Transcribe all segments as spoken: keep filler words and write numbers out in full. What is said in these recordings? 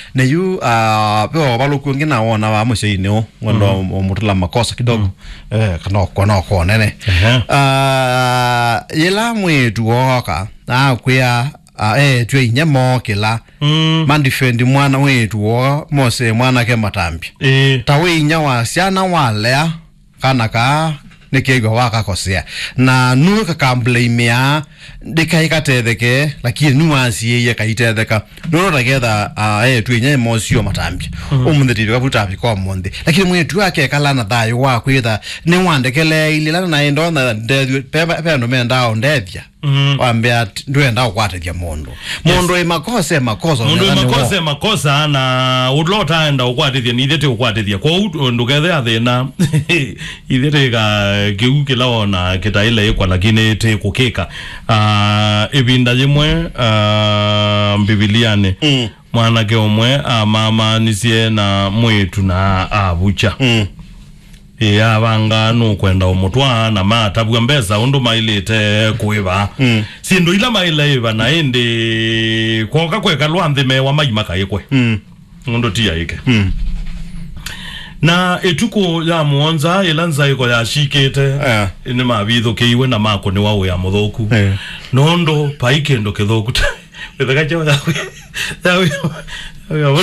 ne yu ah pe baluku ngina wona wa musini o ngono mutula makosa kidogo eh kana ko na ko nene ah yela mwetu oka na kwea eh twe nyamo kila man defend mwana wetu wo mose mwana ke matambi eh tawe nyawa siana wale kana ka nekego waka kosea na nu ka kamblea dekai katetheke lakini nuansi ye kaitetheka no together eh twenye emosio matambi omunde kabuta biko monde lakini mwetu wake kala na dayo wa kwitha ne wandekele ilila na endo na pe pe no menda ondethia wambia ndwenda kwatethia mondo mondo e makosa makosa mondo e makosa makosa na udlota enda kwatethia ni thete kwatethia kwa ndukethe athina ithete ga giuke laona kitaile kwa lakini te kukeka ah ibinda jimwe ah bibiliane mm. mwana ke omwe mama nisie na mwetu na abucha mm. e abanga no kwenda omutwa na matabwa mbeza undu mailete kuiba mm. sindu ila maileva na ende koka kweka lwanthime wa maima kayekwe mm. undu tia yake mm. na etuko ya muonza elanza iko ya shikete yeah. ine mabitho keiwe na mako ni wawe ya muthoku yeah. nondo paikendo kithoku wethagaje yawe yawe yawe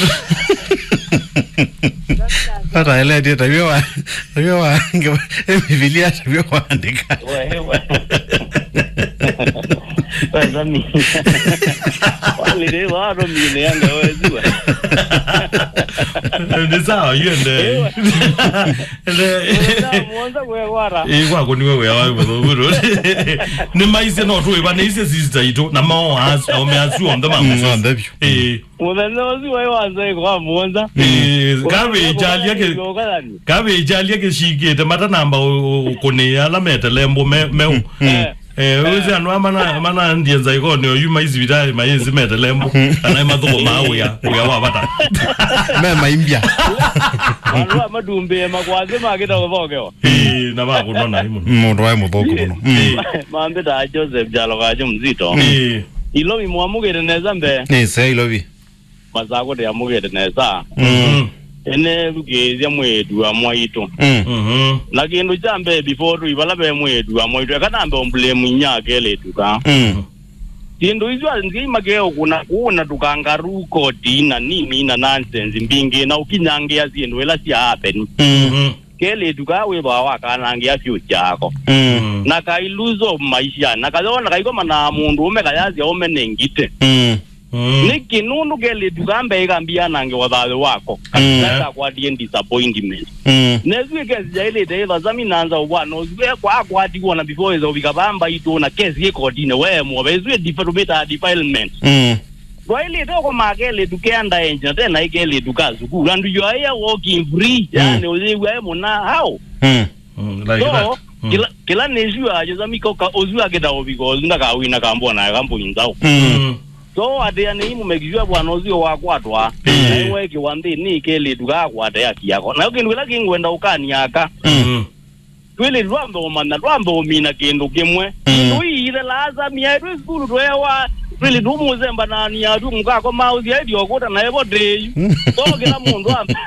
Para ele dia tabio wa tabio wa Bibilia tabio wa andika wewe Wazami wale de waro mine yanga wewe Ndi sawa yende ele muanza wewe wara eh kwa kuni wewe yawe bro ni maise no to eba ni ise sister ito na mawo has o me asu on the man eh Mwana wewe wanza kwa muanza eh gabe jali yake gabe jali yake shigete mata namba ukone ala metelembo me me eh uze anwa mana mana ndienza ikone yuma izibitali mayezi metelembo ana mathuko mawe ya ya wabata mema imbia anwa madumbe makwaze magita gobogewa eh na ba kunona imu mundu wa muthoko muno mambe da Joseph Jalo gaje mzito eh ilobi muamugere neza mbe eh sai ilobi mazako de amugere neza mhm ene lugezya mwedu amwaito mhm lakini jambe before tu ibala be mwedu amwaito kanambe ombule munyake letuka mhm tindu izwa ngi mageo kuna kuna tukangaruko dina nini na nonsense mbinge na ukinyange yazindu ela si happen mhm kele tukawe ba wakanange ya future yako mhm na kailuzo maisha na kaona kaiko na mundu umekayazi omenengite mhm Niki nunu kele tukambe ikambia nange wadhale wako Kata kwa dien disappointment Nezwe kesi ya ile teitha zami naanza uwano Zwe kwa kwa ati kuwana before eza uvikabamba ito na kesi ye kodine Wee mwa zwe different defilement Kwa ile teo kwa makele tukeanda enji na tena ikele tukazuku Randu yu haya walking free Yani uziwe muna hao So kila kila nezwe aje zami koka ozwe ageda oviko Zunda kawina kambo na kambo inzao So ade ane mumekijua bwana ozio wakwatwa na weke wande ni kele tukakwata yaki yako na yokindu kila kingwenda ukani yaka twele rwambo mana rwambo mina kendo kimwe tuile laza miaitwe skulu twewa twele dumuzemba na ni atu mukako mauzi yaidi okota na ebo day so kila mundu amba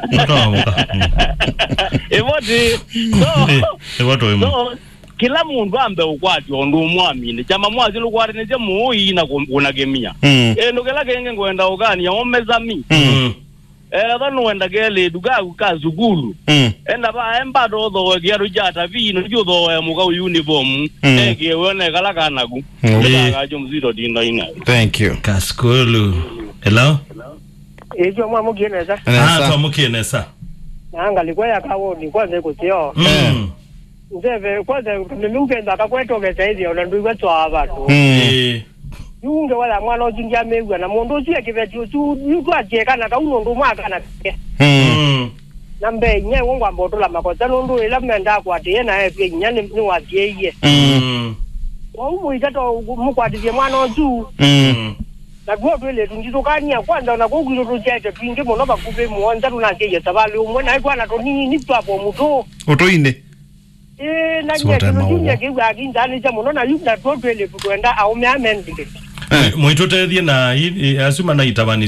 ebo day so so kila mundu ambe ukwati ondu mwamine chama mwazi lukwati neje muyi na kuna gemia mm. e ndokela kenge ngwenda ukani ya omezami mm. e thanu wenda gele duga ukazugulu mm. enda ba embado odho gyaru jata vino judho ya muka uniform mm. e gewone kala kanaku mm. ngajo mzito dino ina thank you kaskulu hello ejo mwa mugieneza ah to mugieneza nanga likwaya kawo ni kwanza kusio mm Nzeve kwanza nimungenda kakwetogeza hizi ona ndwiwe twa abantu eh yunge wala mwana ojinja mewa na mundu usiye kibeti tu yutwaje kana ka uno ndu mwaka na mm nambe nye wongwa mbotola makoza ndu ela menda kwa de na efe nyane ni wagieye mm wau itato mukwadizie mwana oju mm na gwo twele tunditokania kwanza na kugwiro tuchete twinge muno bakupe muonza tunakeye tabali umwe na ikwana to nini ni twapo muto utoine eh na nye tununya kiwa kinzani cha muno na yuda twele twenda au me amendike eh moito tethie na asuma na itabani